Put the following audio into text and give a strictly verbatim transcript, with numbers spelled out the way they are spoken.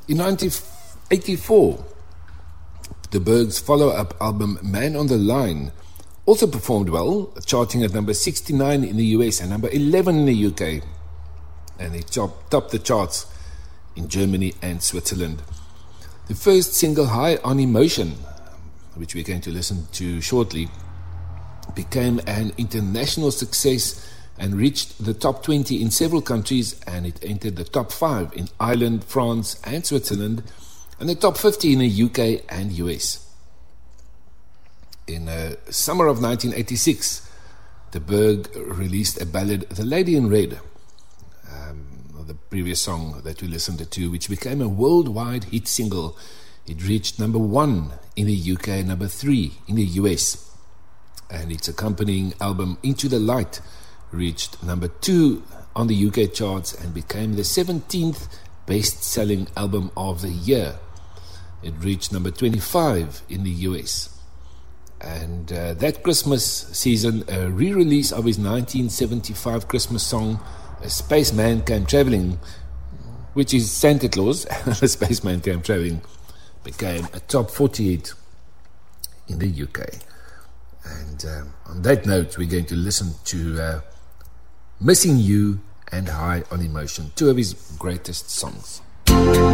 In nineteen eighty-four, the Byrds' follow-up album Man on the Line also performed well, charting at number sixty-nine in the U S and number eleven in the U K. And it top, topped the charts in Germany and Switzerland. The first single, High on Emotion, which we're going to listen to shortly, became an international success and reached the top twenty in several countries, and it entered the top five in Ireland, France and Switzerland, and the top fifty in the U K and U S. In uh, summer of nineteen eighty-six, the Byrds released a ballad, The Lady in Red, um, the previous song that we listened to, which became a worldwide hit single. It reached number one in the U K, number three in the U S, and its accompanying album, Into the Light, reached number two on the U K charts and became the seventeenth best-selling album of the year. It reached number twenty-five in the U S. And uh, that Christmas season, a re-release of his nineteen seventy-five Christmas song, A Spaceman Came Traveling, which is Santa Claus, A Spaceman Came Traveling, became a top forty hit in the U K. And um, on that note, we're going to listen to uh, Missing You and High on Emotion, two of his greatest songs.